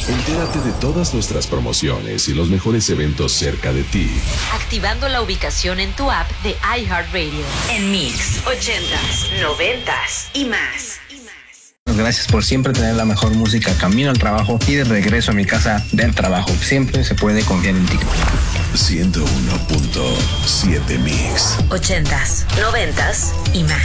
Entérate de todas nuestras promociones y los mejores eventos cerca de ti, activando la ubicación en tu app de iHeartRadio. En Mix 80s, 90s y más. Gracias por siempre tener la mejor música camino al trabajo y de regreso a mi casa del trabajo. Siempre se puede confiar en ti. 101.7 Mix. 80s, 90s y más.